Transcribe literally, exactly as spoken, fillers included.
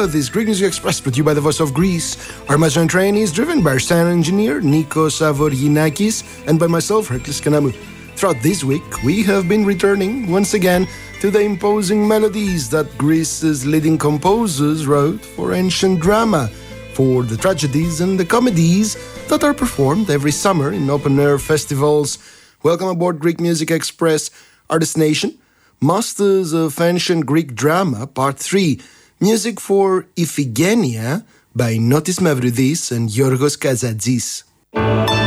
Hello, this is Greek Music Express, brought to you by the Voice of Greece. Our master and trainee is driven by our sound engineer, Nikos Avoriginakis, and by myself, Hercules Kanamu. Throughout this week, we have been returning, once again, to the imposing melodies that Greece's leading composers wrote for ancient drama, for the tragedies and the comedies that are performed every summer in open-air festivals. Welcome aboard Greek Music Express, our destination, Masters of Ancient Greek Drama, Part three, Music for Iphigenia by Notis Mavridis and Yorgos Kazadzis.